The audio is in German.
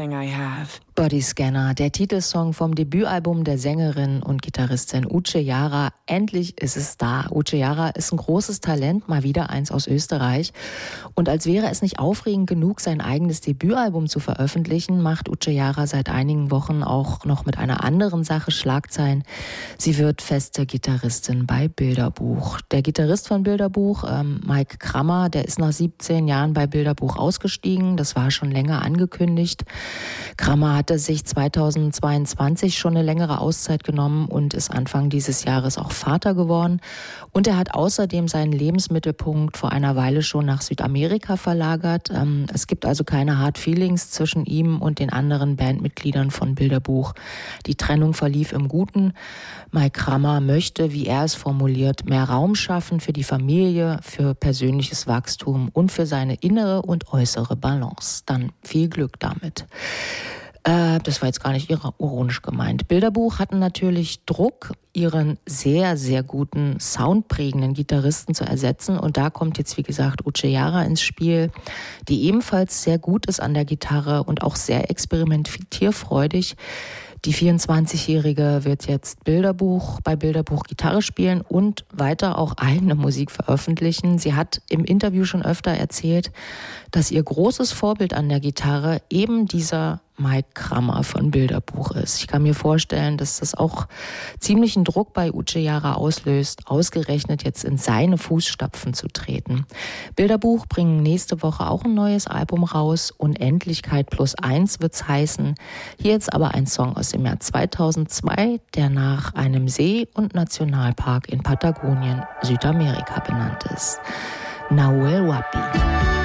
everything I have. Bodyscanner, der Titelsong vom Debütalbum der Sängerin und Gitarristin Uche Jara. Endlich ist es da. Uche Jara ist ein großes Talent, mal wieder eins aus Österreich. Und als wäre es nicht aufregend genug, sein eigenes Debütalbum zu veröffentlichen, macht Uche Jara seit einigen Wochen auch noch mit einer anderen Sache Schlagzeilen. Sie wird feste Gitarristin bei Bilderbuch. Der Gitarrist von Bilderbuch, Mike Krammer, der ist nach 17 Jahren bei Bilderbuch ausgestiegen. Das war schon länger angekündigt. Krammer hatte sich 2022 schon eine längere Auszeit genommen und ist Anfang dieses Jahres auch Vater geworden. Und er hat außerdem seinen Lebensmittelpunkt vor einer Weile schon nach Südamerika verlagert. Es gibt also keine Hard Feelings zwischen ihm und den anderen Bandmitgliedern von Bilderbuch. Die Trennung verlief im Guten. Mike Krammer möchte, wie er es formuliert, mehr Raum schaffen für die Familie, für persönliches Wachstum und für seine innere und äußere Balance. Dann viel Glück damit. Das war jetzt gar nicht ironisch gemeint. Bilderbuch hatten natürlich Druck, ihren sehr, sehr guten, soundprägenden Gitarristen zu ersetzen. Und da kommt jetzt, wie gesagt, Uche Jara ins Spiel, die ebenfalls sehr gut ist an der Gitarre und auch sehr experimentierfreudig. Die 24-Jährige wird jetzt bei Bilderbuch Gitarre spielen und weiter auch eigene Musik veröffentlichen. Sie hat im Interview schon öfter erzählt, dass ihr großes Vorbild an der Gitarre eben dieser Mike Krammer von Bilderbuch ist. Ich kann mir vorstellen, dass das auch ziemlichen Druck bei Uche Jara auslöst, ausgerechnet jetzt in seine Fußstapfen zu treten. Bilderbuch bringen nächste Woche auch ein neues Album raus. Unendlichkeit +1 wird's heißen. Hier jetzt aber ein Song aus dem Jahr 2002, der nach einem See- und Nationalpark in Patagonien, Südamerika benannt ist. Nahuel Huapi.